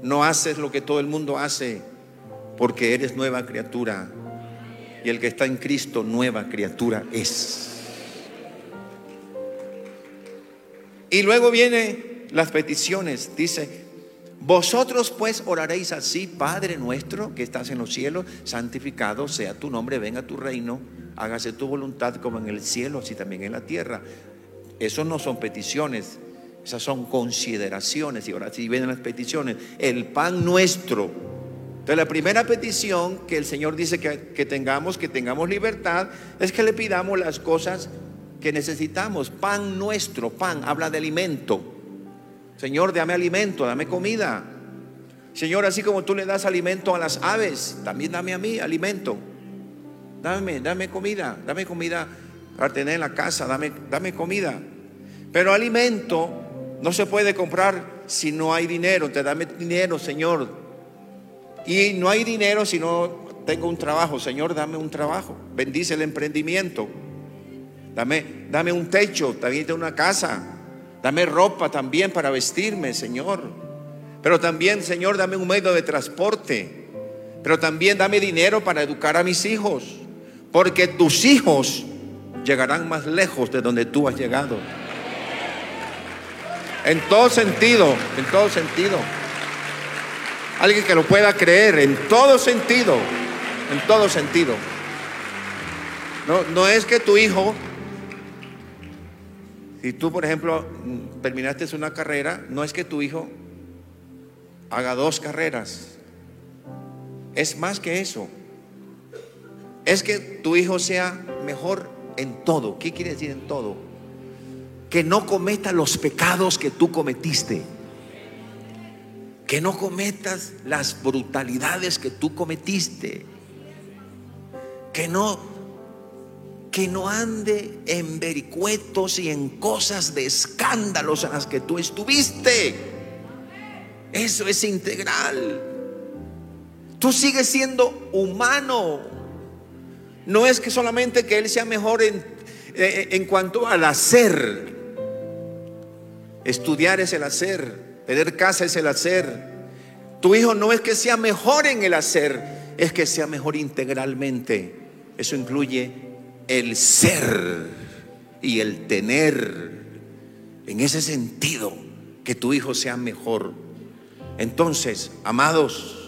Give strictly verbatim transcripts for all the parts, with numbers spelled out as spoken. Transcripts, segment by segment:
No haces lo que todo el mundo hace, porque eres nueva criatura. Y el que está en Cristo, nueva criatura es. Y luego vienen las peticiones. Dice: vosotros pues oraréis así: Padre nuestro que estás en los cielos, santificado sea tu nombre, venga tu reino, hágase tu voluntad como en el cielo, así también en la tierra. Eso no son peticiones, esas son consideraciones. Y ahora sí vienen las peticiones. El pan nuestro. Entonces la primera petición que el Señor dice que, que tengamos, que tengamos libertad, es que le pidamos las cosas que necesitamos. Pan nuestro, pan, habla de alimento. Señor, dame alimento, dame comida. Señor, así como tú le das alimento a las aves, también dame a mí alimento. Dame, dame comida, dame comida para tener en la casa, dame, dame comida. Pero alimento no se puede comprar si no hay dinero. Entonces dame dinero, Señor. Y no hay dinero si no tengo un trabajo. Señor, dame un trabajo. Bendice el emprendimiento. Dame, dame un techo, también de una casa. Dame ropa también para vestirme, Señor. Pero también, Señor, dame un medio de transporte. Pero también dame dinero para educar a mis hijos, porque tus hijos llegarán más lejos de donde tú has llegado. En todo sentido, en todo sentido. Alguien que lo pueda creer, en todo sentido, en todo sentido. No, no es que tu hijo, si tú por ejemplo terminaste una carrera, no es que tu hijo haga dos carreras. Es más que eso. Es que tu hijo sea mejor en todo. ¿Qué quiere decir en todo? Que no cometa los pecados que tú cometiste. Que no cometas las brutalidades que tú cometiste. Que no, que no ande en vericuetos y en cosas de escándalos en las que tú estuviste. Eso es integral. Tú sigues siendo humano. No es que solamente que él sea mejor en, en cuanto al hacer. Estudiar es el hacer. Tener casa es el hacer. Tu hijo no es que sea mejor en el hacer, es que sea mejor integralmente. Eso incluye el ser y el tener. En ese sentido, que tu hijo sea mejor. Entonces, amados,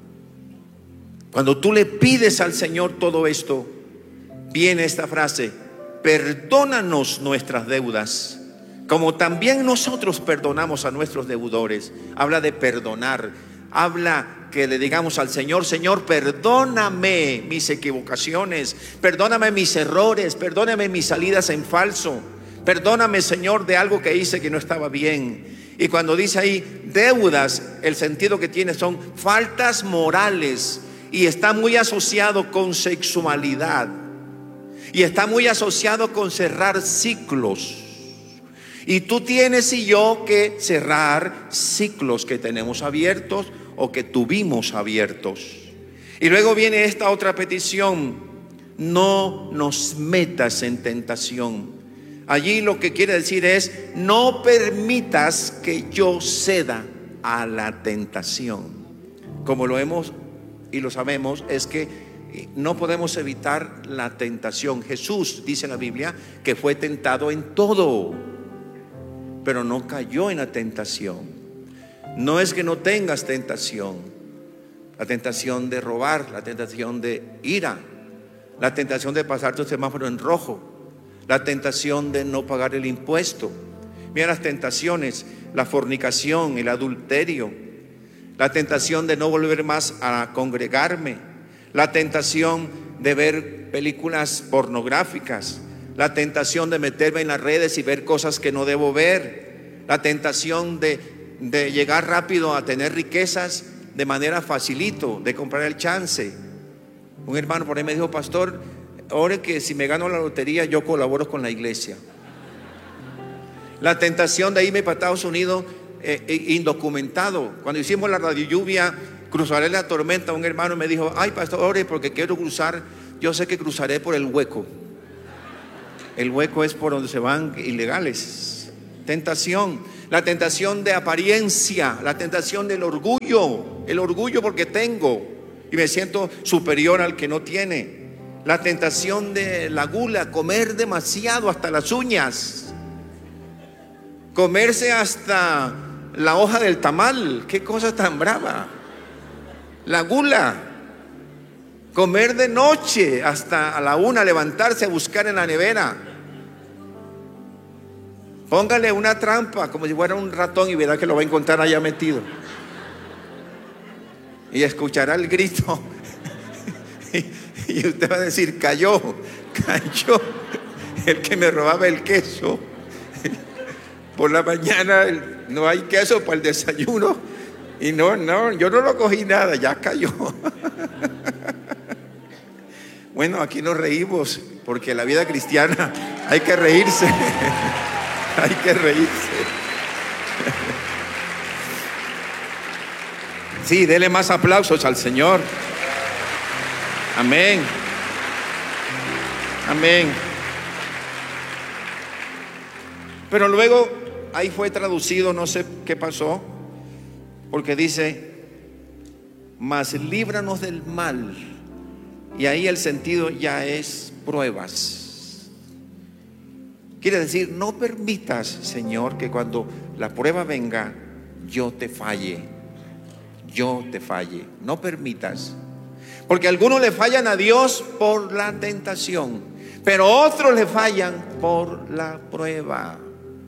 cuando tú le pides al Señor todo esto, viene esta frase: perdónanos nuestras deudas, como también nosotros perdonamos a nuestros deudores. Habla de perdonar. Habla que le digamos al Señor: Señor, perdóname mis equivocaciones, perdóname mis errores, perdóname mis salidas en falso, perdóname, Señor, de algo que hice que no estaba bien. Y cuando dice ahí deudas, el sentido que tiene son faltas morales, y está muy asociado con sexualidad, y está muy asociado con cerrar ciclos. Y tú tienes y yo que cerrar ciclos que tenemos abiertos o que tuvimos abiertos. Y luego viene esta otra petición: no nos metas en tentación. Allí lo que quiere decir es: no permitas que yo ceda a la tentación. Como lo hemos y lo sabemos, es que no podemos evitar la tentación. Jesús, dice la Biblia, que fue tentado en todo, pero no cayó en la tentación. No es que no tengas tentación. La tentación de robar, la tentación de ira, la tentación de pasar tu semáforo en rojo, la tentación de no pagar el impuesto. Mira las tentaciones: la fornicación, el adulterio, la tentación de no volver más a congregarme, la tentación de ver películas pornográficas, la tentación de meterme en las redes y ver cosas que no debo ver, la tentación de, de llegar rápido a tener riquezas de manera facilito, de comprar el chance. Un hermano por ahí me dijo: pastor, ore que si me gano la lotería yo colaboro con la iglesia. La tentación de irme para Estados Unidos eh, eh, indocumentado. Cuando hicimos la radio lluvia, cruzaré la tormenta, un hermano me dijo: ay, pastor, ore porque quiero cruzar. Yo sé que cruzaré por el hueco. El hueco es por donde se van ilegales. Tentación. La tentación de apariencia, la tentación del orgullo, el orgullo porque tengo y me siento superior al que no tiene. La tentación de la gula, comer demasiado hasta las uñas, comerse hasta la hoja del tamal. Qué cosa tan brava. La gula, comer de noche hasta a la una, levantarse a buscar en la nevera. Póngale una trampa como si fuera un ratón y verá que lo va a encontrar allá metido. Y escuchará el grito. Y usted va a decir: cayó, cayó el que me robaba el queso. Por la mañana no hay queso para el desayuno. Y no, no, yo no lo cogí nada, ya cayó. Bueno, aquí nos reímos porque la vida cristiana hay que reírse. Hay que reírse. Sí, dele más aplausos al Señor. Amén. Amén. Pero luego ahí fue traducido, no sé qué pasó, porque dice: mas líbranos del mal. Y ahí el sentido ya es pruebas. Quiere decir, no permitas, Señor, que cuando la prueba venga, yo te falle. Yo te falle. No permitas. Porque algunos le fallan a Dios por la tentación, pero otros le fallan por la prueba.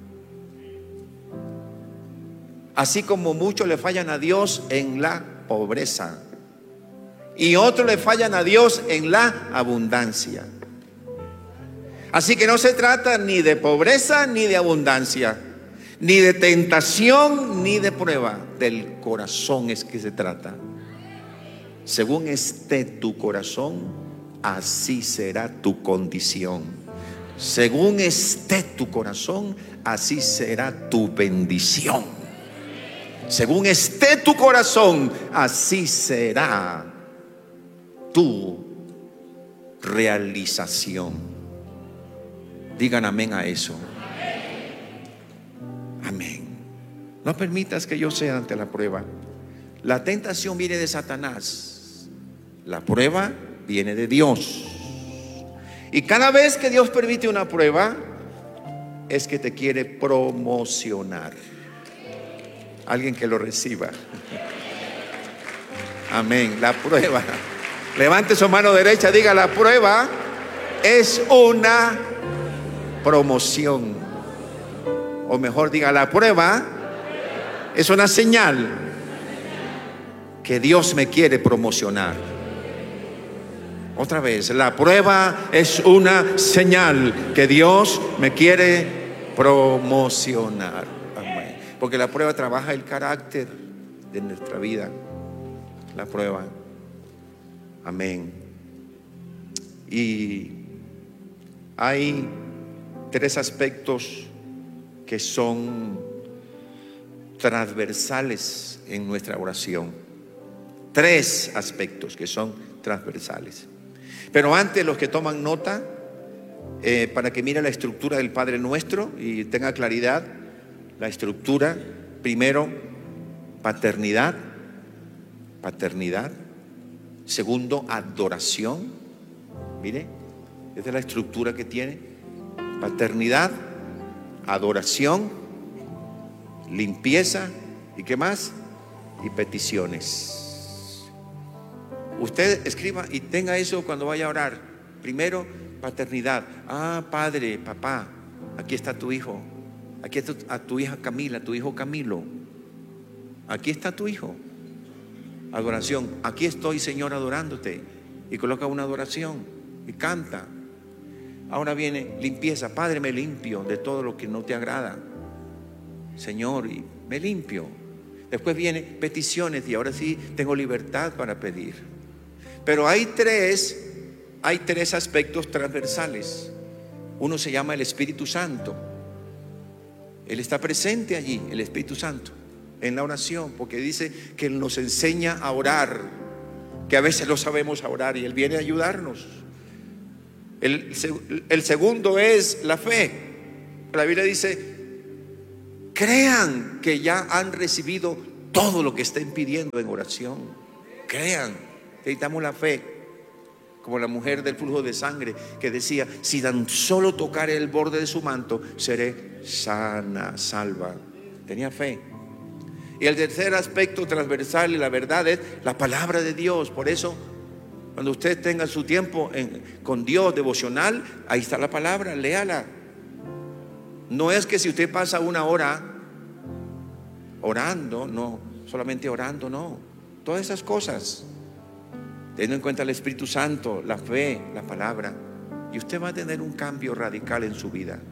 Así como muchos le fallan a Dios en la pobreza y otros le fallan a Dios en la abundancia. Así que no se trata ni de pobreza ni de abundancia, ni de tentación ni de prueba. Del corazón es que se trata. Según esté tu corazón, así será tu condición. Según esté tu corazón, así será tu bendición. Según esté tu corazón, así será tu realización. Digan amén a eso. Amén. No permitas que yo sea ante la prueba. La tentación viene de Satanás. La prueba viene de Dios. Y cada vez que Dios permite una prueba, es que te quiere promocionar. Alguien que lo reciba. Amén. La prueba. Levante su mano derecha, diga: la prueba es una promoción. O mejor, diga: la prueba es una señal que Dios me quiere promocionar. Otra vez, la prueba es una señal que Dios me quiere promocionar. Amén. Porque la prueba trabaja el carácter de nuestra vida. La prueba. Amén. Y hay tres aspectos que son transversales en nuestra oración. Tres aspectos que son transversales. Pero antes, los que toman nota, eh, para que mire la estructura del Padre Nuestro y tenga claridad, la estructura: primero, paternidad, paternidad. Segundo, adoración. Mire, esta es la estructura que tiene: paternidad, adoración, limpieza y ¿qué más? Y peticiones. Usted escriba y tenga eso cuando vaya a orar. Primero, paternidad. Ah, padre, papá, aquí está tu hijo. Aquí está tu, a tu hija Camila, tu hijo Camilo. Aquí está tu hijo. Adoración. Aquí estoy, Señor, adorándote. Y coloca una adoración y canta. Ahora viene limpieza. Padre, me limpio de todo lo que no te agrada, Señor, y me limpio. Después viene peticiones, y ahora sí tengo libertad para pedir. Pero hay tres, hay tres aspectos transversales. Uno se llama el Espíritu Santo. Él está presente allí, el Espíritu Santo, en la oración, porque dice que Él nos enseña a orar, que a veces no sabemos orar y Él viene a ayudarnos. El, el segundo es la fe. La Biblia dice: Crean que ya han recibido todo lo que estén pidiendo en oración. Crean, necesitamos la fe. Como la mujer del flujo de sangre que decía: si tan solo tocaré el borde de su manto, seré sana, salva. Tenía fe. Y el tercer aspecto transversal y la verdad es la palabra de Dios. Por eso, cuando usted tenga su tiempo en, con Dios devocional, ahí está la palabra, léala. No es que si usted pasa una hora orando, no, solamente orando, no. Todas esas cosas, teniendo en cuenta el Espíritu Santo, la fe, la palabra, y usted va a tener un cambio radical en su vida.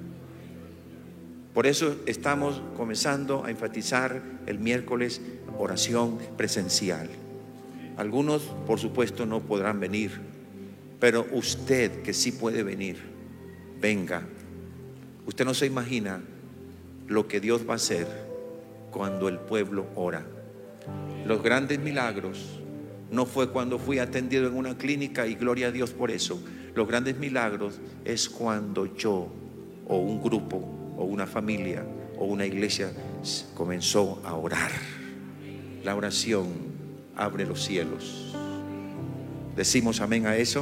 Por eso estamos comenzando a enfatizar el miércoles oración presencial. Algunos, por supuesto, no podrán venir, pero usted que sí puede venir, venga. Usted no se imagina lo que Dios va a hacer cuando el pueblo ora. Los grandes milagros no fue cuando fui atendido en una clínica, y gloria a Dios por eso. Los grandes milagros es cuando yo o un grupo o una familia o una iglesia comenzó a orar. La oración abre los cielos. ¿Decimos amén a eso?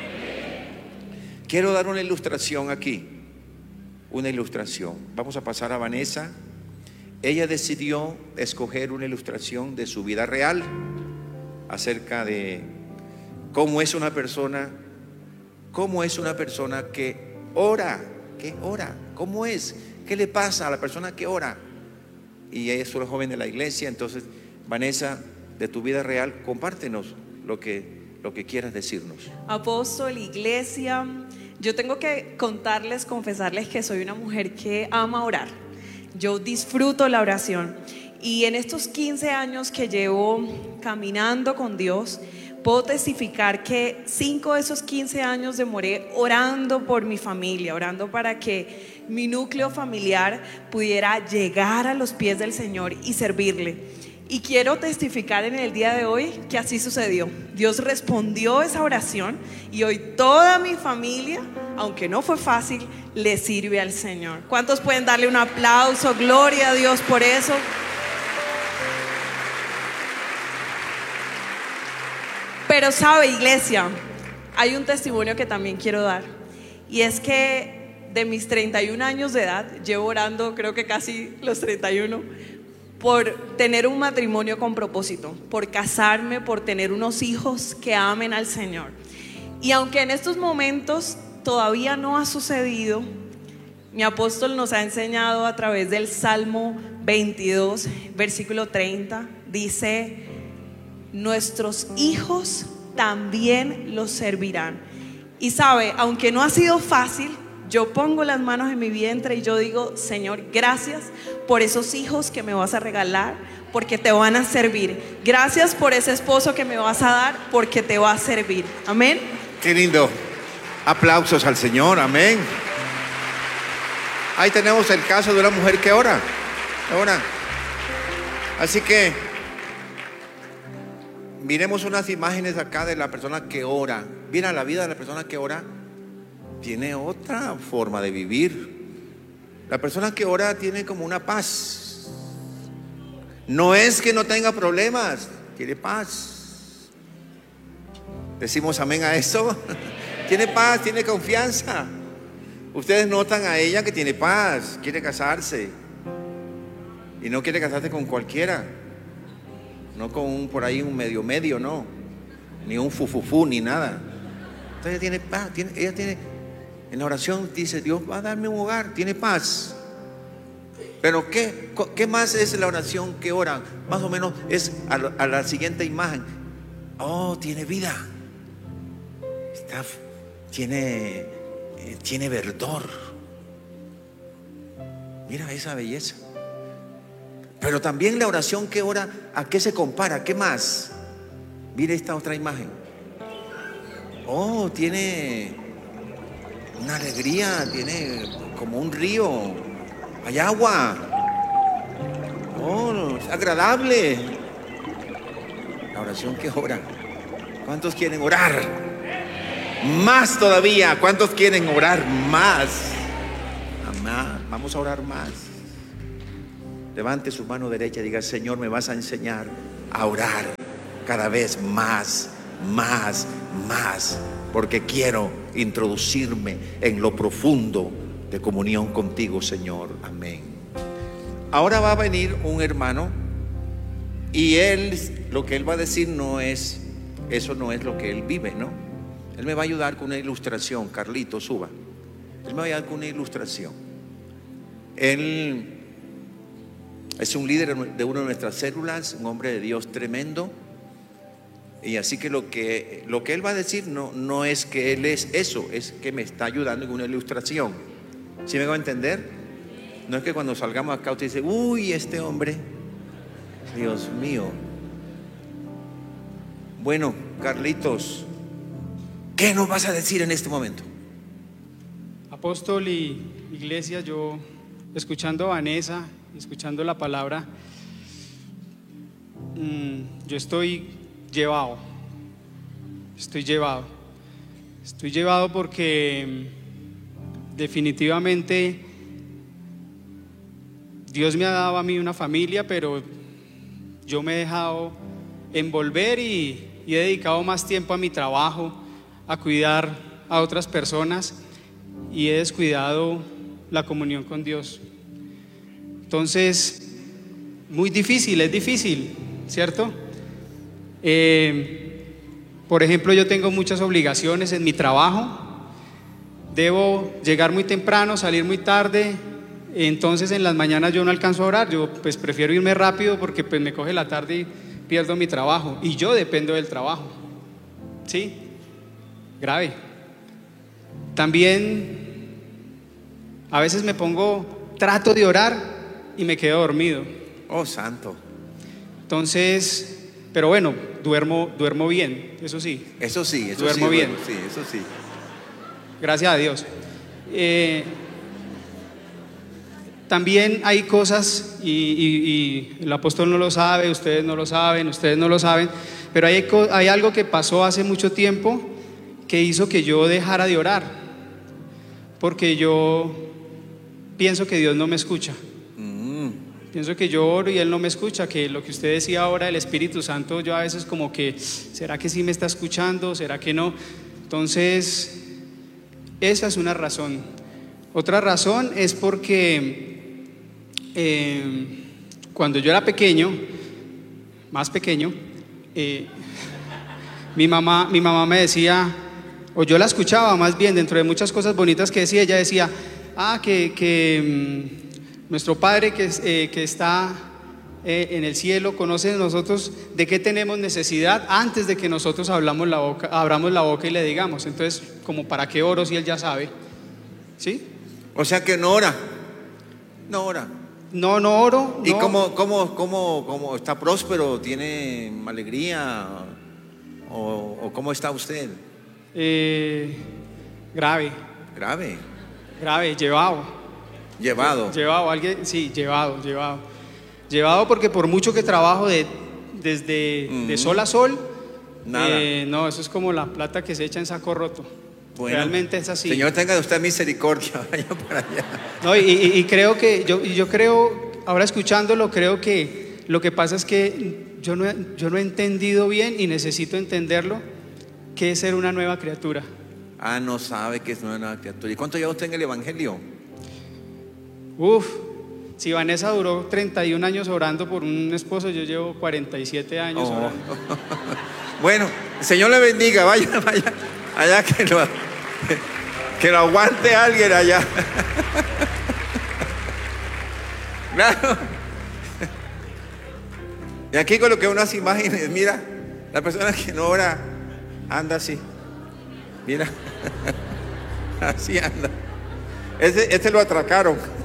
Quiero dar una ilustración aquí. Una ilustración. Vamos a pasar a Vanessa. Ella decidió escoger una ilustración de su vida real acerca de cómo es una persona, cómo es una persona que ora, que ora, cómo es, qué le pasa a la persona que ora. Y ella es una joven de la iglesia. Entonces, Vanessa, de tu vida real, compártenos lo que, lo que quieras decirnos. Apóstol, iglesia, yo tengo que contarles, confesarles que soy una mujer que ama orar. Yo disfruto la oración. Y en estos quince años que llevo caminando con Dios, puedo testificar que cinco de esos quince años demoré orando por mi familia, orando para que mi núcleo familiar pudiera llegar a los pies del Señor y servirle. Y quiero testificar en el día de hoy que así sucedió. Dios respondió esa oración y hoy toda mi familia, aunque no fue fácil, le sirve al Señor. ¿Cuántos pueden darle un aplauso? Gloria a Dios por eso. Pero sabe, iglesia, hay un testimonio que también quiero dar. Y es que de mis treinta y un años de edad, llevo orando creo que casi los treinta y uno, por tener un matrimonio con propósito, por casarme, por tener unos hijos que amen al Señor. Y aunque en estos momentos todavía no ha sucedido, mi apóstol nos ha enseñado a través del Salmo veintidós, versículo treinta, dice: nuestros hijos también los servirán. Y sabe, aunque no ha sido fácil, yo pongo las manos en mi vientre y yo digo: Señor, gracias por esos hijos que me vas a regalar, porque te van a servir. Gracias por ese esposo que me vas a dar, porque te va a servir. Amén. Qué lindo. Aplausos al Señor. Amén. Ahí tenemos el caso de una mujer que ora, ora. Así que miremos unas imágenes acá de la persona que ora. Mira, la vida de la persona que ora tiene otra forma de vivir. La persona que ora tiene como una paz. No es que no tenga problemas, tiene paz. Decimos amén a eso. Tiene paz, tiene confianza. Ustedes notan a ella que tiene paz, quiere casarse. Y no quiere casarse con cualquiera. No con un por ahí un medio medio, no. Ni un fufufú, ni nada. Entonces ella tiene paz, tiene, ella tiene, en la oración dice: Dios va a darme un hogar, tiene paz. Pero ¿qué, qué más es la oración que ora? Más o menos es a, a la siguiente imagen. Oh, tiene vida. Está, tiene, eh, tiene verdor. Mira esa belleza. Pero también la oración que ora, ¿a qué se compara? ¿Qué más? Mire esta otra imagen. Oh, tiene una alegría, tiene como un río, hay agua. Oh, es agradable. La oración que ora. ¿Cuántos quieren orar? Más todavía. ¿Cuántos quieren orar más? Más. Vamos a orar más. levante su mano derecha y diga: Señor, me vas a enseñar a orar cada vez más, más, más, porque quiero introducirme en lo profundo de comunión contigo, Señor. Amén. Ahora va a venir un hermano y él, lo que él va a decir no es, eso no es lo que él vive, ¿no? Él me va a ayudar con una ilustración. Carlito, suba. Él me va a ayudar con una ilustración. Él es un líder de una de nuestras células, un hombre de Dios tremendo. Y así que lo que, lo que él va a decir no, no es que él es eso, es que me está ayudando en una ilustración. ¿Sí me va a entender? No es que cuando salgamos acá usted dice: uy, este hombre, Dios mío. Bueno, Carlitos, ¿qué nos vas a decir en este momento? Apóstol y iglesia, yo escuchando a Vanessa, escuchando la palabra, mmm, yo estoy llevado, estoy llevado, estoy llevado porque definitivamente Dios me ha dado a mí una familia, pero yo me he dejado envolver y, y he dedicado más tiempo a mi trabajo, a cuidar a otras personas, y he descuidado la comunión con Dios. Entonces, muy difícil, es difícil, ¿cierto? Eh, por ejemplo, yo tengo muchas obligaciones en mi trabajo. Debo llegar muy temprano, salir muy tarde. Entonces en las mañanas yo no alcanzo a orar. Yo pues prefiero irme rápido porque pues me coge la tarde y pierdo mi trabajo. Y yo dependo del trabajo. ¿Sí? Grave. También a veces me pongo, trato de orar y me quedo dormido. Oh, santo. Entonces... Pero bueno, duermo, duermo bien, eso sí. Eso sí, eso duermo sí, bien. Bueno, sí, eso sí. Gracias a Dios. Eh, también hay cosas, y, y, y el apóstol no lo sabe, ustedes no lo saben, ustedes no lo saben, pero hay, hay algo que pasó hace mucho tiempo que hizo que yo dejara de orar, porque yo pienso que Dios no me escucha. Pienso que yo oro y Él no me escucha, que lo que usted decía ahora del Espíritu Santo, yo a veces como que, ¿será que sí me está escuchando? ¿Será que no? Entonces, esa es una razón. Otra razón es porque eh, cuando yo era pequeño, más pequeño, eh, mi mamá, mi mamá me decía, o yo la escuchaba más bien, dentro de muchas cosas bonitas que decía, ella decía, ah, que... que nuestro Padre que, eh, que está eh, en el cielo conoce de nosotros de qué tenemos necesidad antes de que nosotros hablamos la boca, abramos la boca y le digamos. Entonces, como para qué oro si Él ya sabe. ¿Sí? O sea que no ora. No ora. No, no oro. ¿Y no. cómo, cómo, cómo, cómo está próspero? ¿Tiene alegría? ¿O, o cómo está usted? Eh, grave. Grave. Grave, llevado. Llevado. Llevado, alguien, sí, llevado, llevado. Llevado porque por mucho que trabajo de, desde uh-huh. de sol a sol, nada. Eh, no, eso es como la plata que se echa en saco roto. Bueno, realmente es así. Señor, tenga de usted misericordia, vaya para allá. No, y, y, y creo que, yo, yo creo, ahora escuchándolo, creo que lo que pasa es que yo no, yo no he entendido bien y necesito entenderlo, qué es ser una nueva criatura. Ah, no sabe que es una nueva criatura. ¿Y cuánto lleva usted en el Evangelio? Uf, si Vanessa duró treinta y un años orando por un esposo, yo llevo cuarenta y siete años oh. orando. Bueno, el Señor le bendiga, vaya, vaya, allá que lo, que lo aguante alguien allá. Claro. Y aquí coloqué unas imágenes, mira, la persona que no ora anda así, mira, así anda. Este, este lo atracaron.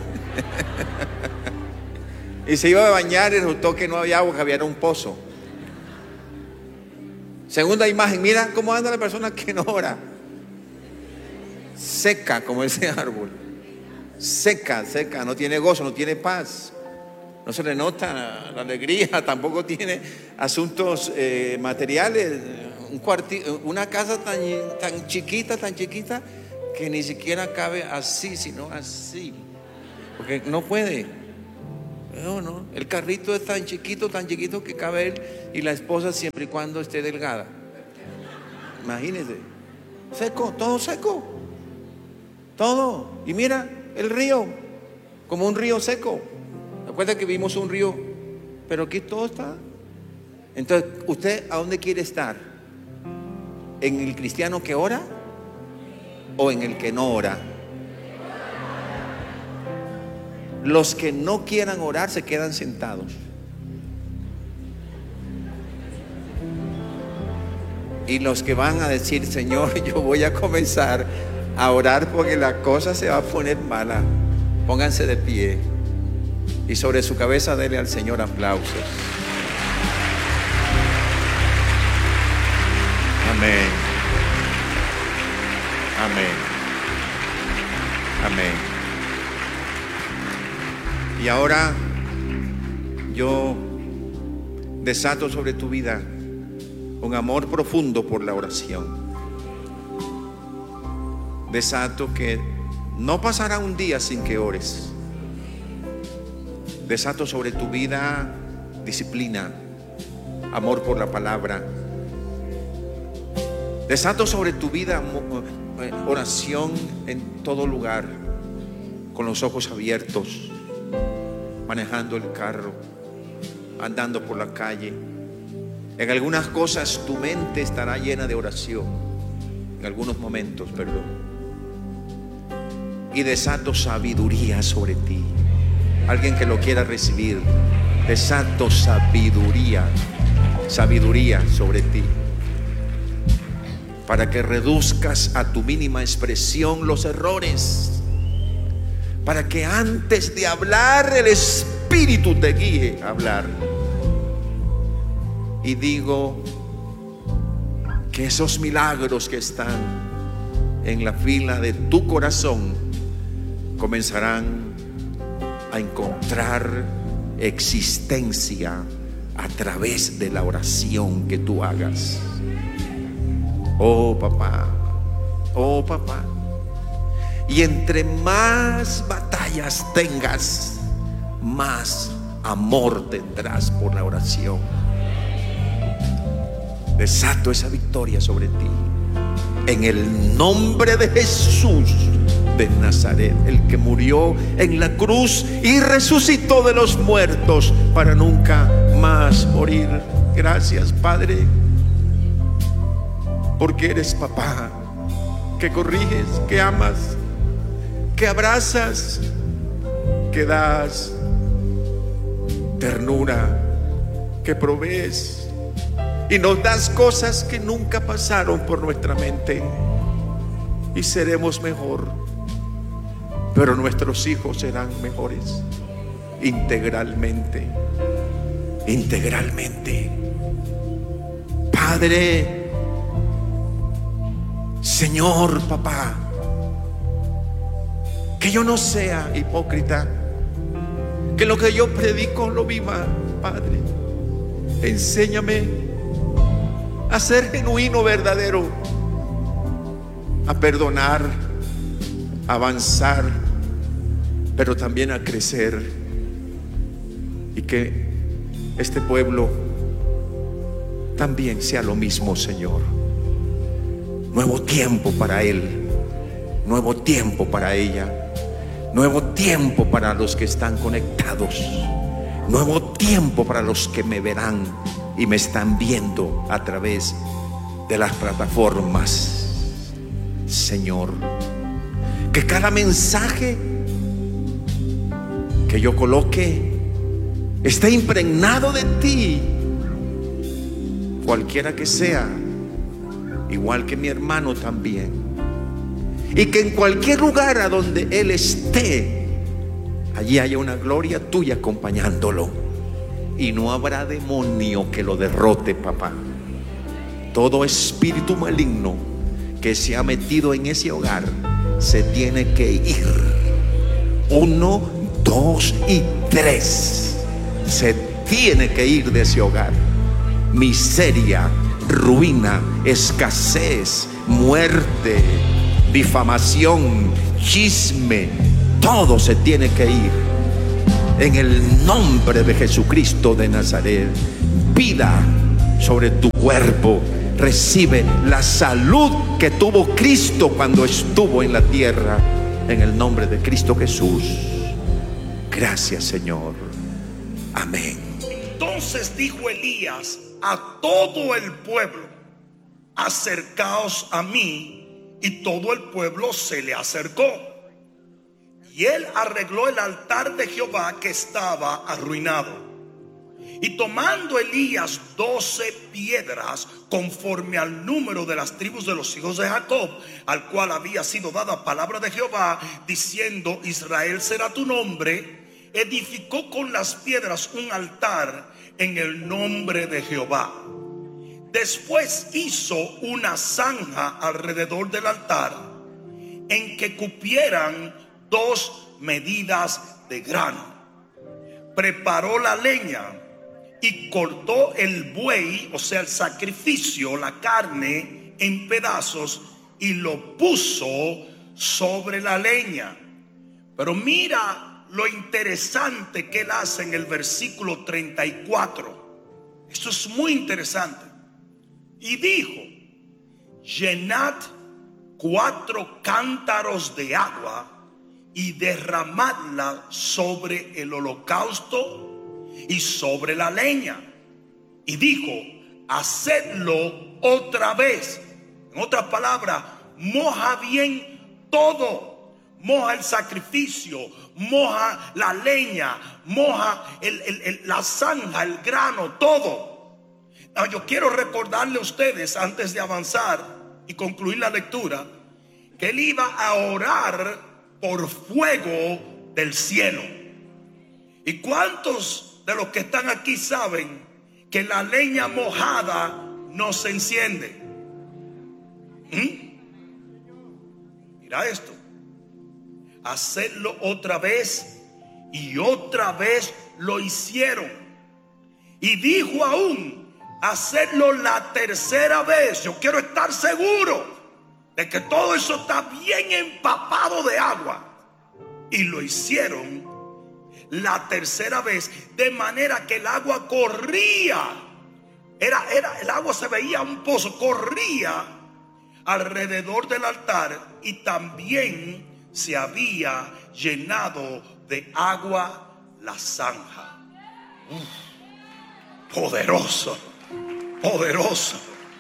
Y se iba a bañar y resultó que no había agua, que había un pozo. Segunda imagen, mira cómo anda la persona que no ora. Seca como ese árbol. Seca, seca, no tiene gozo, no tiene paz. No se le nota la alegría, tampoco tiene asuntos eh, materiales. Un cuarti, una casa tan, tan chiquita, tan chiquita, que ni siquiera cabe así, sino así. Porque no puede. No, no, el carrito es tan chiquito, tan chiquito que cabe él y la esposa siempre y cuando esté delgada. Imagínense, seco, todo seco, todo. Y mira el río, como un río seco. Recuerda que vimos un río, pero aquí todo está. Entonces, ¿usted a dónde quiere estar? ¿En el cristiano que ora o en el que no ora? Los que no quieran orar se quedan sentados. Y los que van a decir, Señor, yo voy a comenzar a orar porque la cosa se va a poner mala, pónganse de pie y sobre su cabeza denle al Señor aplausos. Amén. Amén. Amén. Y ahora yo desato sobre tu vida un amor profundo por la oración. Desato que no pasará un día sin que ores. Desato sobre tu vida disciplina, amor por la palabra. Desato sobre tu vida oración en todo lugar, con los ojos abiertos, manejando el carro, andando por la calle. En algunas cosas tu mente estará llena de oración, en algunos momentos, perdón. Y desato sabiduría sobre ti. Alguien que lo quiera recibir, desato sabiduría, sabiduría sobre ti, para que reduzcas a tu mínima expresión los errores, para que antes de hablar el Espíritu te guíe a hablar. Y digo que esos milagros que están en la fila de tu corazón comenzarán a encontrar existencia a través de la oración que tú hagas. Oh papá, oh papá. Y entre más batallas tengas, más amor tendrás por la oración. Desato esa victoria sobre ti en el nombre de Jesús de Nazaret, el que murió en la cruz y resucitó de los muertos para nunca más morir. Gracias, Padre, porque eres papá, que corriges, que amas, que abrazas, que das ternura, que provees y nos das cosas que nunca pasaron por nuestra mente. Y seremos mejor, pero nuestros hijos serán mejores integralmente, integralmente. Padre, Señor, papá, que yo no sea hipócrita, que lo que yo predico lo viva, Padre. Enséñame a ser genuino, verdadero, a perdonar, a avanzar, pero también a crecer. Y que este pueblo también sea lo mismo, Señor. Nuevo tiempo para él, nuevo tiempo para ella, nuevo tiempo para los que están conectados, nuevo tiempo para los que me verán y me están viendo a través de las plataformas. Señor, que cada mensaje que yo coloque esté impregnado de ti, cualquiera que sea, igual que mi hermano también, y que en cualquier lugar a donde él esté, allí haya una gloria tuya acompañándolo. Y no habrá demonio que lo derrote, papá. Todo espíritu maligno que se ha metido en ese hogar se tiene que ir. Uno, dos y tres. Se tiene que ir de ese hogar. Miseria, ruina, escasez, muerte, difamación, chisme, todo se tiene que ir. En el nombre de Jesucristo de Nazaret, vida sobre tu cuerpo. Recibe la salud que tuvo Cristo cuando estuvo en la tierra. En el nombre de Cristo Jesús. Gracias, Señor. Amén. Entonces dijo Elías a todo el pueblo: acercaos a mí. Y todo el pueblo se le acercó. Y él arregló el altar de Jehová que estaba arruinado. Y tomando Elías doce piedras, conforme al número de las tribus de los hijos de Jacob, al cual había sido dada palabra de Jehová, diciendo: Israel será tu nombre, edificó con las piedras un altar en el nombre de Jehová. Después hizo una zanja alrededor del altar, en que cupieran dos medidas de grano. Preparó la leña y cortó el buey, o sea el sacrificio, la carne, en pedazos, y lo puso sobre la leña. Pero mira lo interesante que él hace en el versículo treinta y cuatro. Esto es muy interesante. Y dijo: llenad cuatro cántaros de agua y derramadla sobre el holocausto y sobre la leña. Y dijo: hacedlo otra vez. En otras palabras, moja bien todo. Moja el sacrificio, moja la leña, moja el, el, el, la zanja, el grano, todo. Ahora, yo quiero recordarle a ustedes, antes de avanzar y concluir la lectura, que él iba a orar por fuego del cielo. ¿Y cuántos de los que están aquí saben que la leña mojada no se enciende? ¿Mm? Mira esto: hacerlo otra vez, y otra vez lo hicieron. Y dijo aún: hacerlo la tercera vez. Yo quiero estar seguro de que todo eso está bien empapado de agua. Y lo hicieron la tercera vez, de manera que el agua corría. Era, era, el agua se veía un pozo, corría alrededor del altar, y también se había llenado de agua la zanja. Uf, poderoso, poderoso.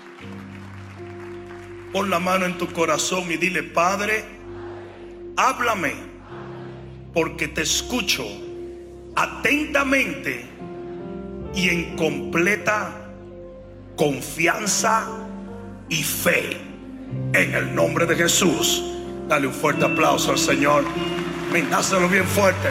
Pon la mano en tu corazón y dile: Padre, háblame, porque te escucho atentamente y en completa confianza y fe, en el nombre de Jesús. Dale un fuerte aplauso al Señor. Dáselo bien fuerte.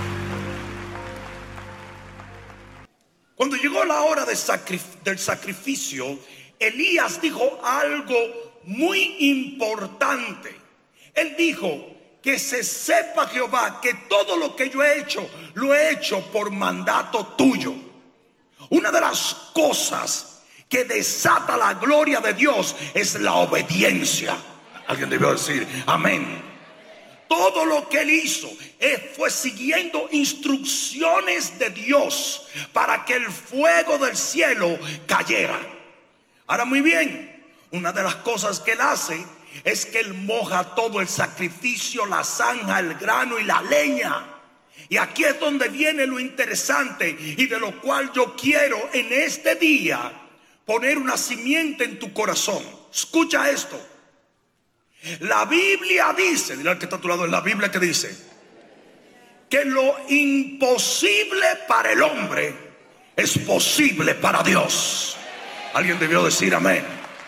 Cuando llegó la hora de sacrif- del sacrificio, Elías dijo algo muy importante. Él dijo: que se sepa, Jehová, que todo lo que yo he hecho, lo he hecho por mandato tuyo. Una de las cosas que desata la gloria de Dios es la obediencia. Alguien debió decir amén. Todo lo que él hizo fue siguiendo instrucciones de Dios para que el fuego del cielo cayera. Ahora, muy bien, una de las cosas que él hace es que él moja todo el sacrificio, la zanja, el grano y la leña. Y aquí es donde viene lo interesante, y de lo cual yo quiero en este día poner una simiente en tu corazón. Escucha esto. La Biblia dice, dile al que está a tu lado, en la Biblia que dice que lo imposible para el hombre es posible para Dios. Alguien debió decir amén.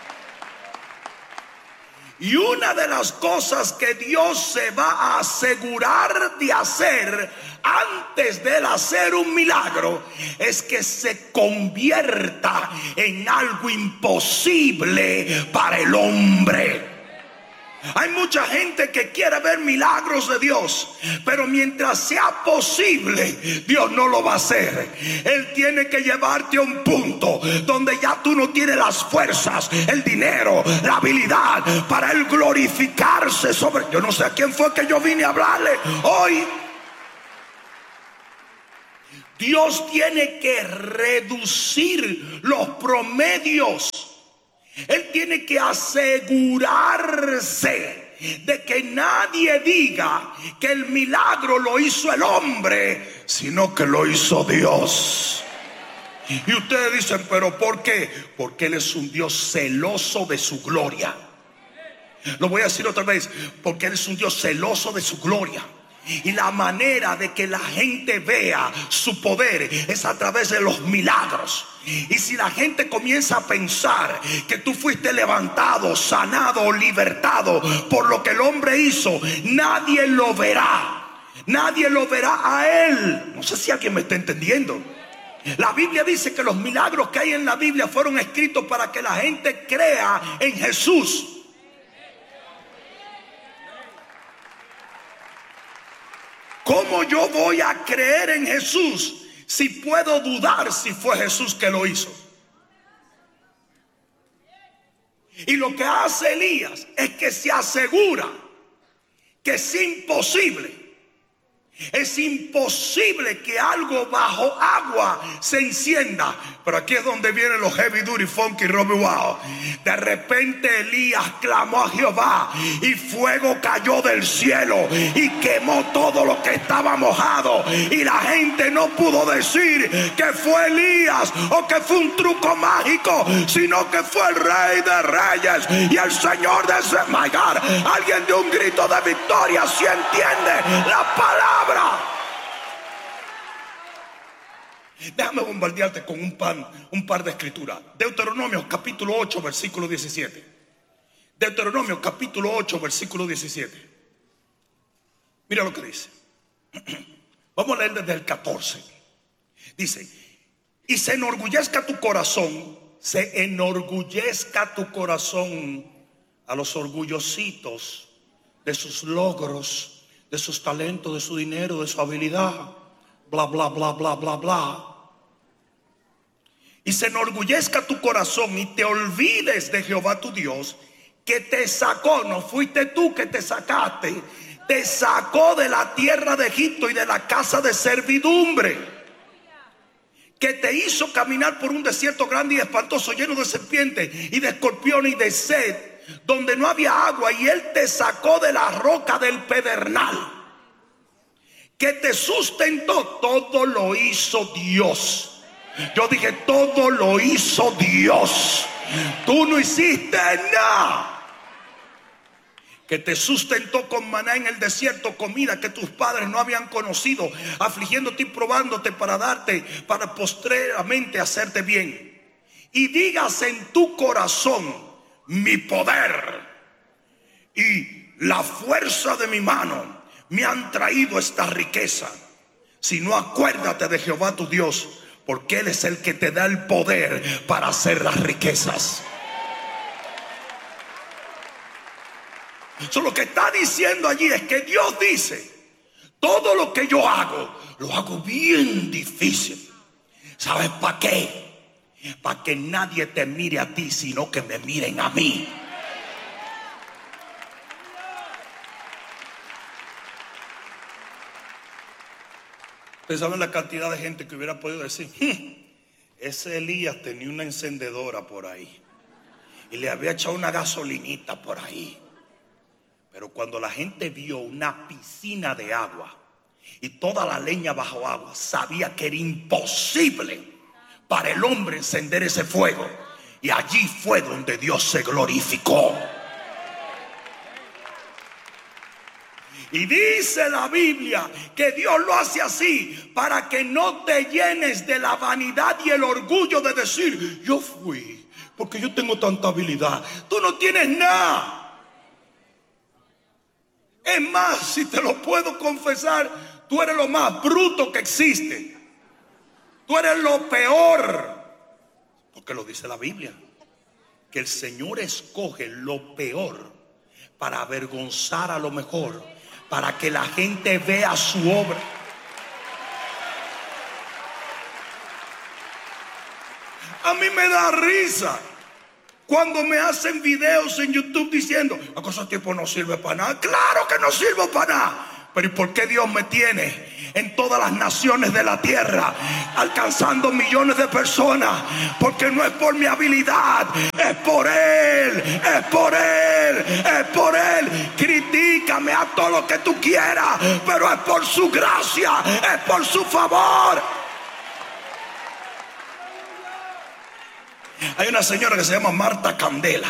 Y una de las cosas que Dios se va a asegurar de hacer antes de él hacer un milagro es que se convierta en algo imposible para el hombre. Hay mucha gente que quiere ver milagros de Dios, pero mientras sea posible, Dios no lo va a hacer. Él tiene que llevarte a un punto donde ya tú no tienes las fuerzas, el dinero, la habilidad para él glorificarse sobre. Yo no sé a quién fue que yo vine a hablarle hoy. Dios tiene que reducir los promedios. Él tiene que asegurarse de que nadie diga que el milagro lo hizo el hombre, sino que lo hizo Dios. Y ustedes dicen, ¿pero por qué? Porque Él es un Dios celoso de su gloria. Lo voy a decir otra vez, porque Él es un Dios celoso de su gloria. Y la manera de que la gente vea su poder es a través de los milagros. Y si la gente comienza a pensar que tú fuiste levantado, sanado o libertado por lo que el hombre hizo, nadie lo verá. Nadie lo verá a Él. No sé si alguien me está entendiendo. La Biblia dice que los milagros que hay en la Biblia fueron escritos para que la gente crea en Jesús. ¿Cómo yo voy a creer en Jesús si puedo dudar si fue Jesús que lo hizo? Y lo que hace Elías es que se asegura que es imposible. Es imposible que algo bajo agua se encienda. Pero aquí es donde vienen los heavy duty, funky, Robbie Wow. De repente Elías clamó a Jehová y fuego cayó del cielo y quemó todo lo que estaba mojado. Y la gente no pudo decir que fue Elías o que fue un truco mágico, sino que fue el Rey de Reyes y el Señor de ese my God. Alguien dio un grito de victoria si entiende la palabra. Déjame bombardearte con un, pan, un par de escrituras. Deuteronomio capítulo ocho versículo diecisiete. Deuteronomio capítulo ocho versículo diecisiete. Mira lo que dice. Vamos a leer desde el catorce. Dice: y se enorgullezca tu corazón, se enorgullezca tu corazón a los orgullositos de sus logros, de sus talentos, de su dinero, de su habilidad, bla, bla, bla, bla, bla, bla. Y se enorgullezca tu corazón y te olvides de Jehová tu Dios, que te sacó. No fuiste tú que te sacaste, te sacó de la tierra de Egipto y de la casa de servidumbre, que te hizo caminar por un desierto grande y espantoso, lleno de serpientes y de escorpiones y de sed, donde no había agua, y Él te sacó de la roca del pedernal, que te sustentó. Todo lo hizo Dios. Yo dije, todo lo hizo Dios. Tú no hiciste nada. Que te sustentó con maná en el desierto, comida que tus padres no habían conocido, afligiéndote y probándote para darte, para postreramente hacerte bien. Y digas en tu corazón: mi poder y la fuerza de mi mano me han traído esta riqueza. Si no, acuérdate de Jehová tu Dios, porque Él es el que te da el poder para hacer las riquezas. Eso lo que está diciendo allí es que Dios dice: todo lo que yo hago, lo hago bien difícil. ¿Sabes para qué? Para que nadie te mire a ti, sino que me miren a mí. Ustedes saben la cantidad de gente que hubiera podido decir: hm, ese Elías tenía una encendedora por ahí y le había echado una gasolinita por ahí. Pero cuando la gente vio una piscina de agua y toda la leña bajo agua, sabía que era imposible para el hombre encender ese fuego. Y allí fue donde Dios se glorificó. Y dice la Biblia que Dios lo hace así para que no te llenes de la vanidad y el orgullo de decir: yo fui porque yo tengo tanta habilidad. Tú no tienes nada. Es más, si te lo puedo confesar, tú eres lo más bruto que existe. Tú eres lo peor. Porque lo dice la Biblia, que el Señor escoge lo peor para avergonzar a lo mejor, para que la gente vea su obra. A mí me da risa cuando me hacen videos en YouTube diciendo: ¿acaso este tipo no sirve para nada? Claro que no sirvo para nada. Pero ¿y por qué Dios me tiene en todas las naciones de la tierra, alcanzando millones de personas? Porque no es por mi habilidad, es por Él, es por Él, es por Él. Critícame a todo lo que tú quieras, pero es por su gracia, es por su favor. Hay una señora que se llama Marta Candela.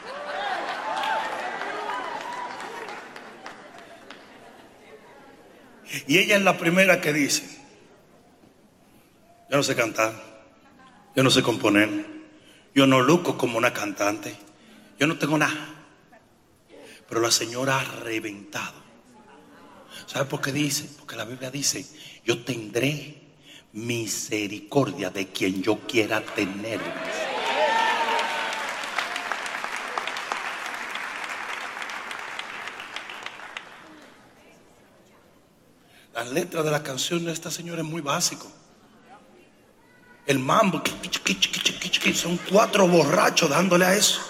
Y ella es la primera que dice: yo no sé cantar, yo no sé componer, yo no luzco como una cantante, yo no tengo nada. Pero la señora ha reventado. ¿Sabe por qué dice? Porque la Biblia dice: yo tendré misericordia de quien yo quiera tener. Las letras de la canción de esta señora es muy básico. El mambo, son cuatro borrachos dándole a eso.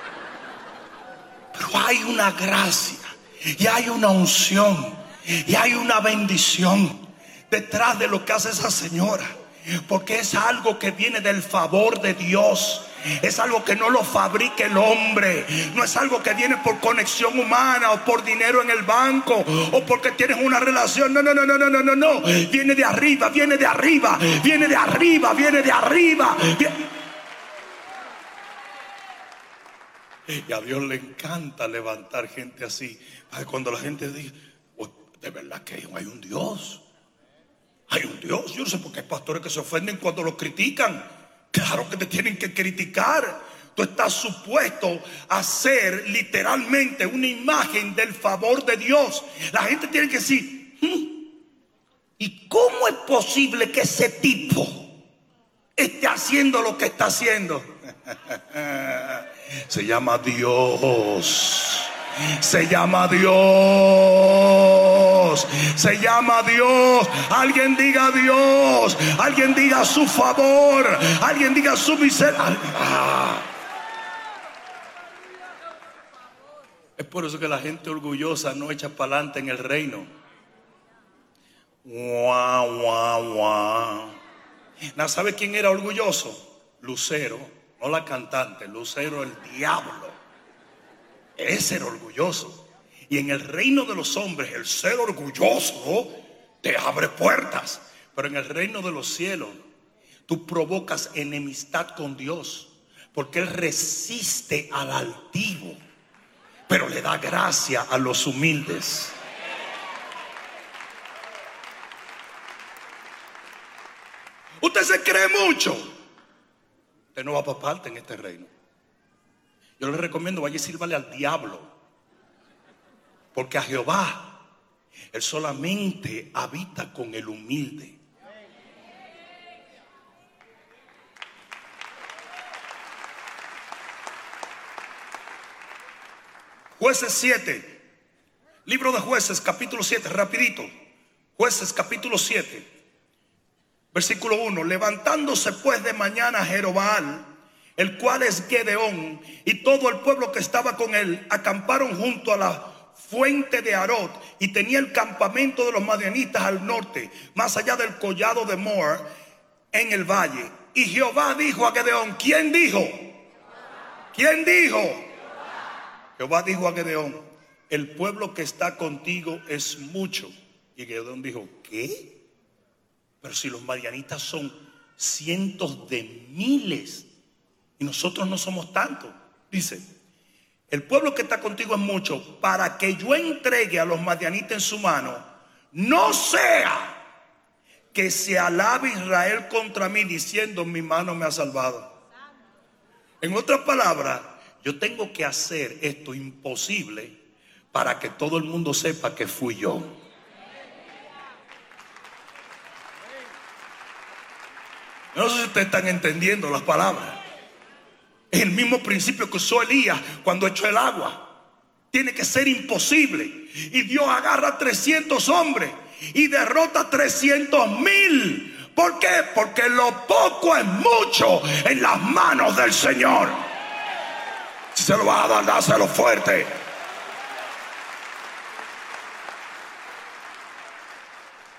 Pero hay una gracia, y hay una unción, y hay una bendición detrás de lo que hace esa señora. Porque es algo que viene del favor de Dios. Es algo que no lo fabrica el hombre. No es algo que viene por conexión humana o por dinero en el banco o porque tienes una relación. No, no, no, no, no, no, no, no. Viene de arriba, viene de arriba, viene de arriba, viene de arriba. Viene... Y a Dios le encanta levantar gente así. Cuando la gente dice: oh, de verdad que hay un Dios. Hay un Dios. Yo no sé por qué hay pastores que se ofenden cuando los critican. Claro que te tienen que criticar. Tú estás supuesto a ser literalmente una imagen del favor de Dios. La gente tiene que decir: ¿y cómo es posible que ese tipo esté haciendo lo que está haciendo? Se llama Dios. Se llama Dios. Se llama Dios. Alguien diga Dios. Alguien diga su favor. Alguien diga su misericordia. Ah. Es por eso que la gente orgullosa no echa para adelante en el reino. Guau, guau, guau. ¿No sabe quién era orgulloso? Lucero, no la cantante. Lucero, el diablo. Ese era orgulloso. Y en el reino de los hombres, el ser orgulloso te abre puertas. Pero en el reino de los cielos, tú provocas enemistad con Dios, porque Él resiste al altivo, pero le da gracia a los humildes. Usted se cree mucho, usted no va para parte en este reino. Yo le recomiendo: vaya y sírvale al diablo, porque a Jehová, Él solamente habita con el humilde. Jueces siete, libro de Jueces capítulo siete, rapidito. Jueces capítulo siete, versículo uno. Levantándose pues de mañana Jerobbaal, el cual es Gedeón, y todo el pueblo que estaba con él, acamparon junto a la fuente de Arot, y tenía el campamento de los madianitas al norte, más allá del collado de Mor, en el valle. Y Jehová dijo a Gedeón. ¿Quién dijo? ¿Quién dijo? Jehová dijo a Gedeón: el pueblo que está contigo es mucho. Y Gedeón dijo: ¿qué? Pero si los madianitas son cientos de miles y nosotros no somos tantos. Dice: el pueblo que está contigo es mucho, para que yo entregue a los madianitas en su mano, no sea que se alabe Israel contra mí diciendo: mi mano me ha salvado. En otras palabras, yo tengo que hacer esto imposible para que todo el mundo sepa que fui yo. No sé si ustedes están entendiendo las palabras. Es el mismo principio que usó Elías cuando echó el agua. Tiene que ser imposible. Y Dios agarra trescientos hombres y derrota trescientos mil. ¿Por qué? Porque lo poco es mucho en las manos del Señor. Si se lo va a dar, dáselo fuerte.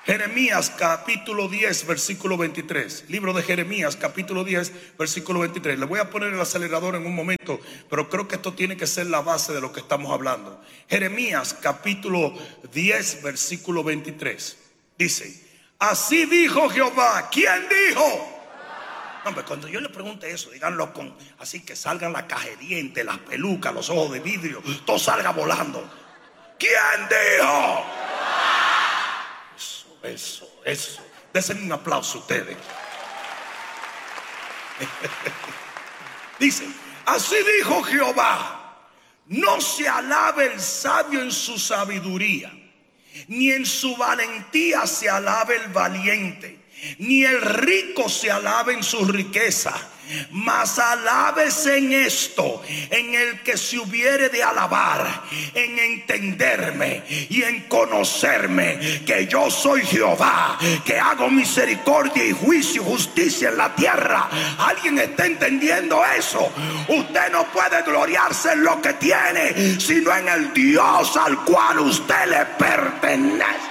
Jeremías capítulo diez versículo veintitrés. Libro de Jeremías capítulo diez versículo veintitrés. Le voy a poner el acelerador en un momento, pero creo que esto tiene que ser la base de lo que estamos hablando. Jeremías capítulo diez versículo veintitrés. Dice: así dijo Jehová. ¿Quién dijo? No, hombre, cuando yo le pregunte eso, díganlo con así que salgan la caja de dientes, las pelucas, los ojos de vidrio, todo salga volando. ¿Quién dijo? Eso, eso, eso. Dense un aplauso a ustedes. Dice: así dijo Jehová, no se alabe el sabio en su sabiduría, ni en su valentía se alabe el valiente, ni el rico se alabe en su riqueza, mas alábese en esto, en el que se hubiere de alabar, en entenderme y en conocerme, que yo soy Jehová, que hago misericordia y juicio y justicia en la tierra. ¿Alguien está entendiendo eso? Usted no puede gloriarse en lo que tiene, sino en el Dios al cual usted le pertenece.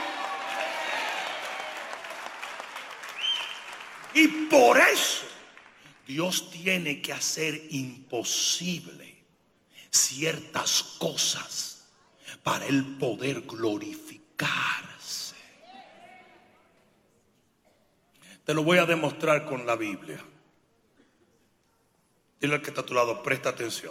Y por eso Dios tiene que hacer imposible ciertas cosas para él poder glorificarse. Te lo voy a demostrar con la Biblia. Dile al que está a tu lado, presta atención.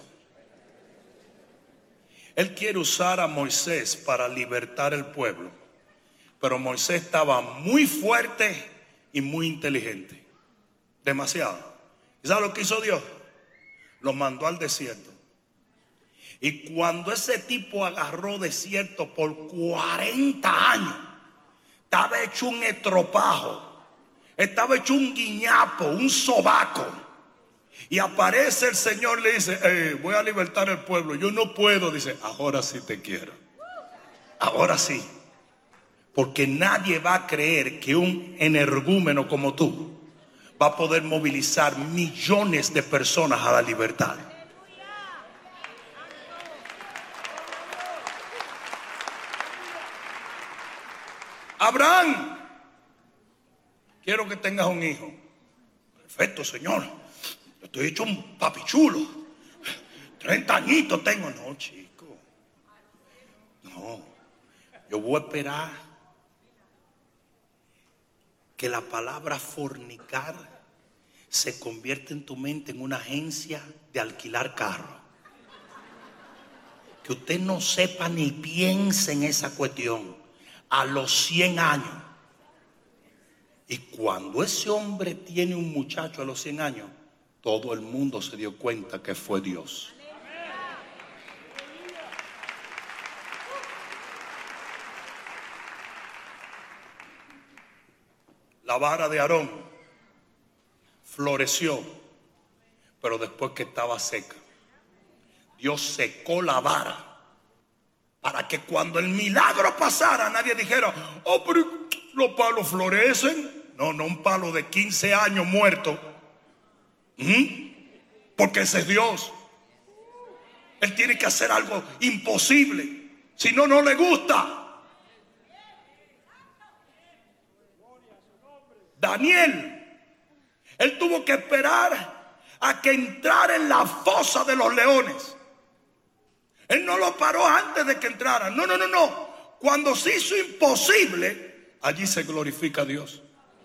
Él quiere usar a Moisés para libertar el pueblo, pero Moisés estaba muy fuerte y muy inteligente, demasiado. ¿Y sabe lo que hizo Dios? Los mandó al desierto. Y cuando ese tipo agarró desierto por cuarenta años, estaba hecho un estropajo, estaba hecho un guiñapo, un sobaco. Y aparece el Señor, le dice: eh, voy a libertar el pueblo. Yo no puedo. Dice: ahora sí te quiero. Ahora sí. Porque nadie va a creer que un energúmeno como tú va a poder movilizar millones de personas a la libertad. Abraham, quiero que tengas un hijo. Perfecto, Señor. Yo estoy hecho un papichulo. treinta añitos tengo. No, chico. No. Yo voy a esperar que la palabra fornicar se convierte en tu mente en una agencia de alquilar carro. Que usted no sepa ni piense en esa cuestión a los cien años. Y cuando ese hombre tiene un muchacho a los cien años, todo el mundo se dio cuenta que fue Dios. La vara de Aarón floreció, pero después que estaba seca. Dios secó la vara para que cuando el milagro pasara nadie dijera: oh, pero los palos florecen. No, no un palo de quince años muerto. ¿Mm? Porque ese es Dios. Él tiene que hacer algo imposible, si no, no le gusta. Daniel, él tuvo que esperar a que entrara en la fosa de los leones. Él no lo paró antes de que entrara. No, no, no, no. Cuando se hizo imposible, allí se glorifica a Dios.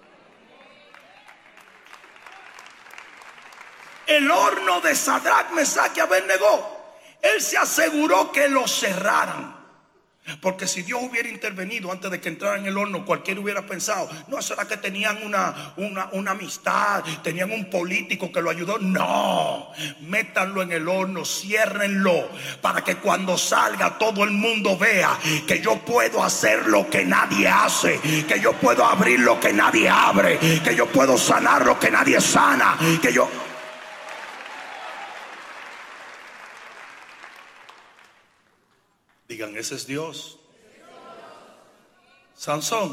El horno de Sadrach, Mesach y Abednego, él se aseguró que lo cerraran. Porque si Dios hubiera intervenido antes de que entrara en el horno, cualquiera hubiera pensado: no, será que tenían una, una, una amistad, tenían un político que lo ayudó. No, métanlo en el horno, ciérrenlo, para que cuando salga todo el mundo vea que yo puedo hacer lo que nadie hace, que yo puedo abrir lo que nadie abre, que yo puedo sanar lo que nadie sana, que yo... Digan: ese es Dios. Sansón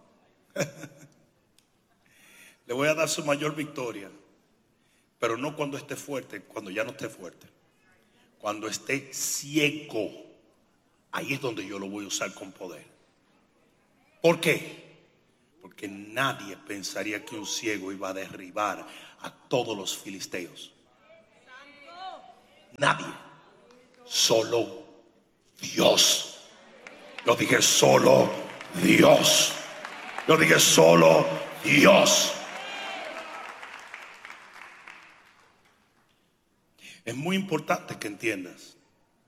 le voy a dar su mayor victoria, pero no cuando esté fuerte, cuando ya no esté fuerte, cuando esté ciego. Ahí es donde yo lo voy a usar con poder. ¿Por qué? Porque nadie pensaría que un ciego iba a derribar a todos los filisteos. Nadie. Solo Dios. Yo dije solo Dios. Yo dije solo Dios. Es muy importante que entiendas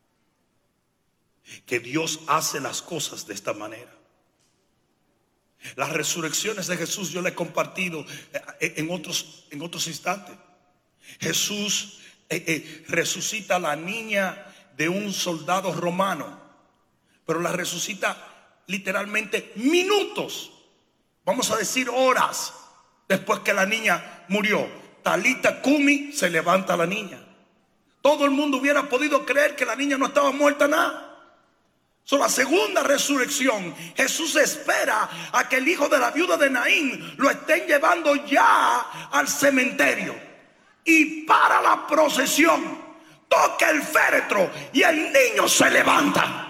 que Dios hace las cosas de esta manera. Las resurrecciones de Jesús yo le he compartido en otros, en otros instantes. Jesús eh, eh, resucita a la niña de un soldado romano, pero la resucita literalmente minutos, vamos a decir horas, después que la niña murió. Talita Cumi, se levanta la niña. Todo el mundo hubiera podido creer que la niña no estaba muerta nada. So, la segunda resurrección, Jesús espera a que el hijo de la viuda de Naín lo estén llevando ya al cementerio. Y para la procesión, toca el féretro y el niño se levanta.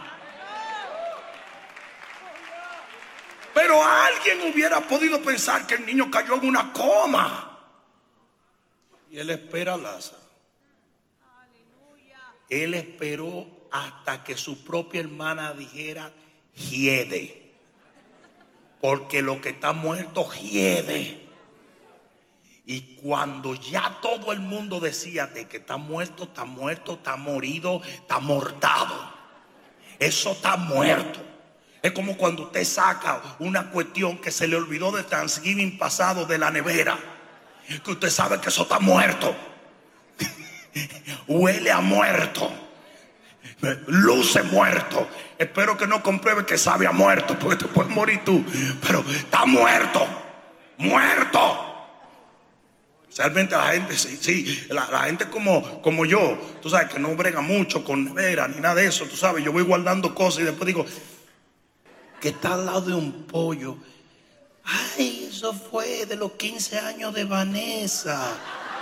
Pero alguien hubiera podido pensar que el niño cayó en una coma. Y él espera a Lázaro. Él esperó hasta que su propia hermana dijera hiede, porque lo que está muerto hiede. Y cuando ya todo el mundo decía de que está muerto, está muerto, está morido, está mortado, eso está muerto. Es como cuando usted saca una cuestión que se le olvidó de Thanksgiving pasado de la nevera, que usted sabe que eso está muerto. Huele a muerto, luce muerto. Espero que no compruebe que sabe a muerto, porque te puedes morir tú. Pero está muerto, muerto. Realmente la gente, sí, sí la, la gente como, como yo, tú sabes que no brega mucho con nevera ni nada de eso. Tú sabes, yo voy guardando cosas y después digo, que está al lado de un pollo. Ay, eso fue de los quince años de Vanessa.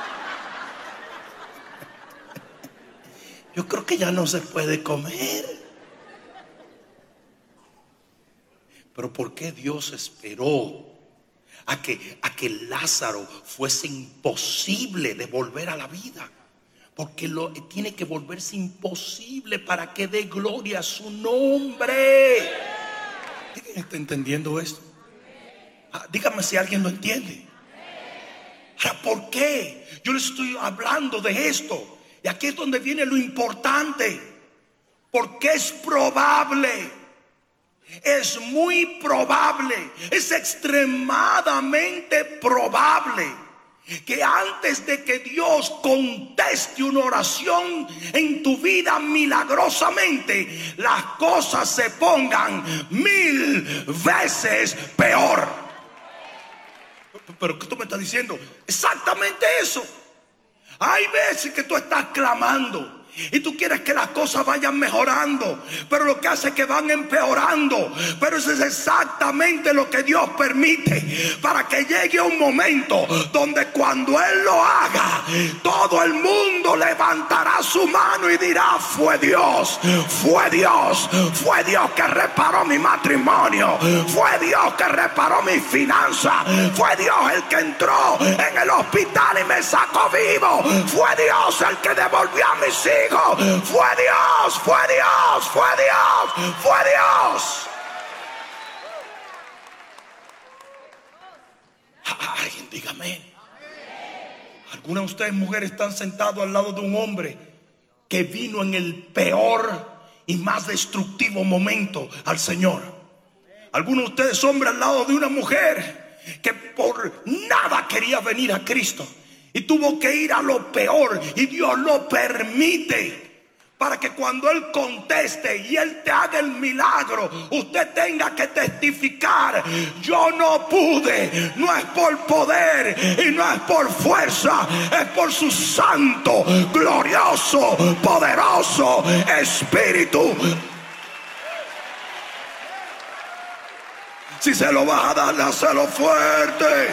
Yo creo que ya no se puede comer. Pero ¿por qué Dios esperó a que, a que Lázaro fuese imposible de volver a la vida? Porque lo, tiene que volverse imposible para que dé gloria a su nombre. ¿Alguien está entendiendo esto? Ah, dígame si alguien lo entiende. Ahora, ¿por qué? Yo les estoy hablando de esto. Y aquí es donde viene lo importante. Porque es probable, es muy probable, es extremadamente probable que antes de que Dios conteste una oración en tu vida milagrosamente, las cosas se pongan mil veces peor. ¿Pero qué tú me estás diciendo? Exactamente eso. Hay veces que tú estás clamando y tú quieres que las cosas vayan mejorando, pero lo que hace es que van empeorando. Pero eso es exactamente lo que Dios permite, para que llegue un momento donde cuando Él lo haga, todo el mundo levantará su mano y dirá: fue Dios, fue Dios, fue Dios que reparó mi matrimonio, fue Dios que reparó mi finanza, fue Dios el que entró en el hospital y me sacó vivo, fue Dios el que devolvió a mis hijos. Fue Dios, fue Dios, fue Dios, fue Dios. Alguien dígame. Algunas de ustedes mujeres están sentados al lado de un hombre que vino en el peor y más destructivo momento al Señor. Algunos de ustedes hombres al lado de una mujer que por nada quería venir a Cristo y tuvo que ir a lo peor, y Dios lo permite para que cuando Él conteste y Él te haga el milagro, usted tenga que testificar: yo no pude, no es por poder y no es por fuerza, es por su santo, glorioso, poderoso Espíritu. Si se lo vas a dar, dáselo fuerte.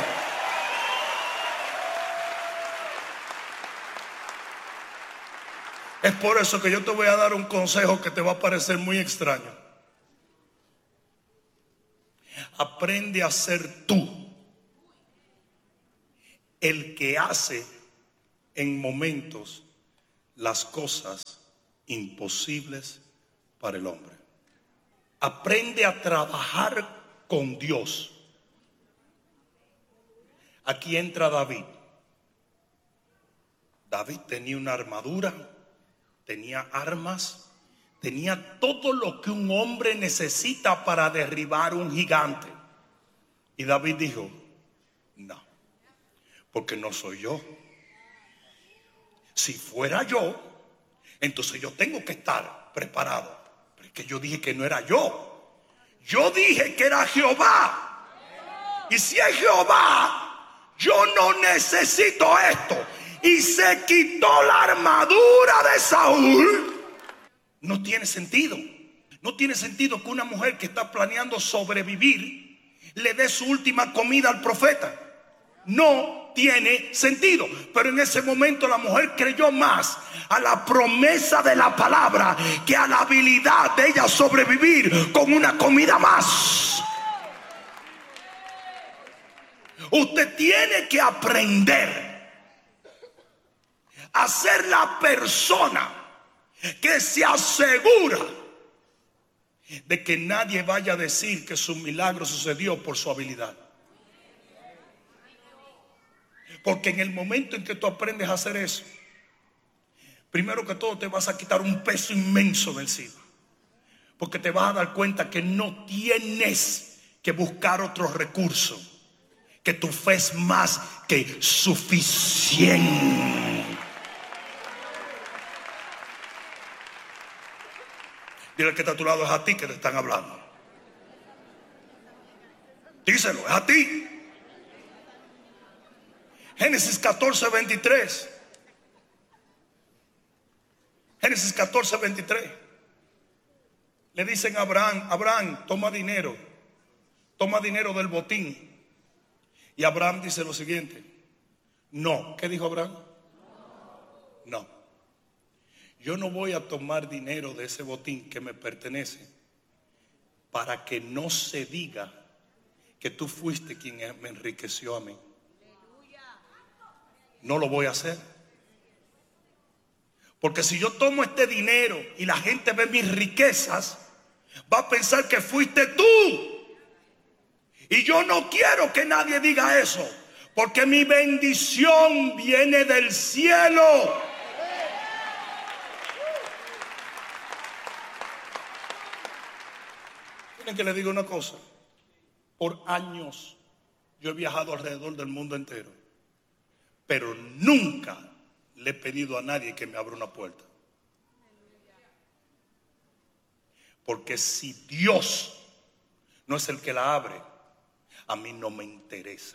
Es por eso que yo te voy a dar un consejo que te va a parecer muy extraño. aprende a ser tú el que hace en momentos las cosas imposibles para el hombre. Aprende a trabajar con Dios. Aquí entra David. David tenía una armadura, tenía armas, tenía todo lo que un hombre necesita para derribar un gigante. Y David dijo, no, porque no soy yo. Si fuera yo, entonces yo tengo que estar preparado. Pero es que yo dije que no era yo. Yo dije que era Jehová. Y si es Jehová, yo no necesito esto. Y se quitó la armadura de Saúl. No tiene sentido. No tiene sentido que una mujer que está planeando sobrevivir le dé su última comida al profeta. No tiene sentido. Pero en ese momento la mujer creyó más a la promesa de la palabra que a la habilidad de ella sobrevivir con una comida más. Usted tiene que aprender a ser la persona que se asegura de que nadie vaya a decir que su milagro sucedió por su habilidad. Porque en el momento en que tú aprendes a hacer eso, primero que todo te vas a quitar un peso inmenso de encima. Porque te vas a dar cuenta que no tienes que buscar otros recursos, que tu fe es más que suficiente. Dile que está a tu lado, es a ti que te están hablando. Díselo, es a ti. Génesis catorce, veintitrés. Génesis catorce, veintitrés. Le dicen a Abraham, Abraham, toma dinero. Toma dinero del botín. Y Abraham dice lo siguiente. No. ¿Qué dijo Abraham? No. Yo no voy a tomar dinero de ese botín que me pertenece para que no se diga que tú fuiste quien me enriqueció a mí. No lo voy a hacer. Porque si yo tomo este dinero y la gente ve mis riquezas, va a pensar que fuiste tú. Y yo no quiero que nadie diga eso, porque mi bendición viene del cielo. Miren que les digo una cosa. Por años yo he viajado alrededor del mundo entero, pero nunca le he pedido a nadie que me abra una puerta. Porque si Dios no es el que la abre, a mí no me interesa.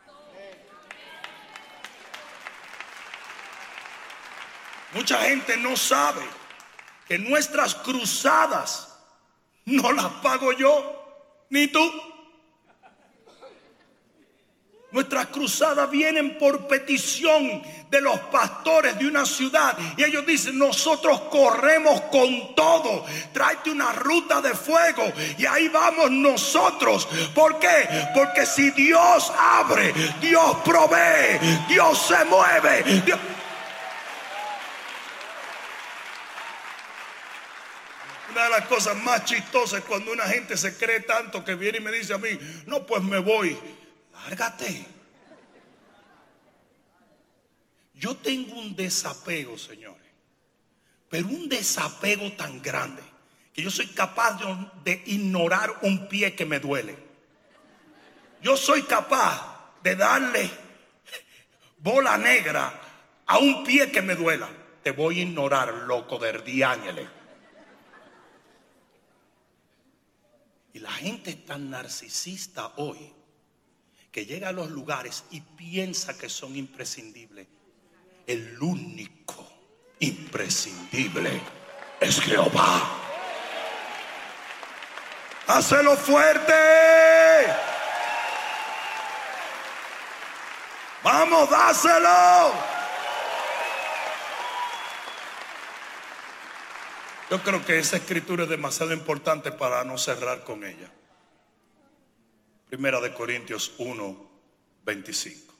Mucha gente no sabe que nuestras cruzadas no las pago yo, ni tú. Nuestras cruzadas vienen por petición de los pastores de una ciudad. Y ellos dicen, nosotros corremos con todo. Tráete una ruta de fuego. Y ahí vamos nosotros. ¿Por qué? Porque si Dios abre, Dios provee, Dios se mueve. Dios... Una de las cosas más chistosas es cuando una gente se cree tanto que viene y me dice a mí, no, pues me voy. Lárgate. Yo tengo un desapego, señores, pero un desapego tan grande que yo soy capaz de, de ignorar un pie que me duele. Yo soy capaz de darle bola negra a un pie que me duela. Te voy a ignorar, loco del diáñele. Y la gente es tan narcisista hoy que llega a los lugares y piensa que son imprescindibles. El único imprescindible es Jehová. ¡Hácelo fuerte! ¡Vamos, dáselo! Yo creo que esa escritura es demasiado importante para no cerrar con ella. Primera de Corintios uno, veinticinco.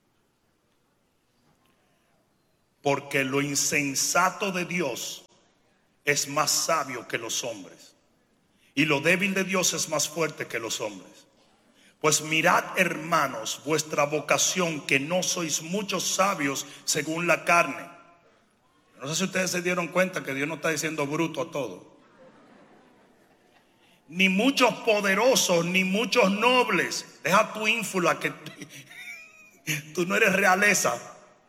Porque lo insensato de Dios es más sabio que los hombres, y lo débil de Dios es más fuerte que los hombres. Pues mirad, hermanos, vuestra vocación, que no sois muchos sabios según la carne. No sé si ustedes se dieron cuenta que Dios no está diciendo bruto a todo. Ni muchos poderosos, ni muchos nobles. Deja tu ínfula, que tú no eres realeza.